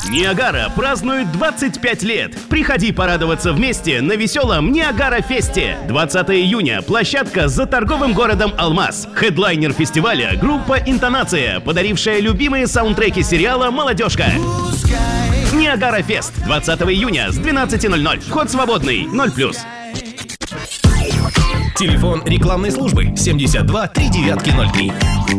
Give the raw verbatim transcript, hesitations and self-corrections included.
Ниагара празднует двадцать пять лет. Приходи порадоваться вместе на веселом Ниагара Фесте. двадцатого июня. Площадка за торговым городом Алмаз. Хедлайнер фестиваля — группа «Интонация», подарившая любимые саундтреки сериала «Молодежка». Ниагара Фест. двадцатого июня с двенадцати ноль-ноль. Вход свободный. ноль плюс. Телефон рекламной службы семьдесят два три девятки ноль три.